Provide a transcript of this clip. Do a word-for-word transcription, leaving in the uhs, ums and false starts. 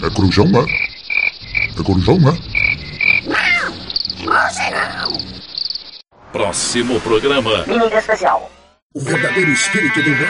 É corujão, é? É corujão, é? Você não. Próximo programa. Mímica especial. O verdadeiro espírito do mal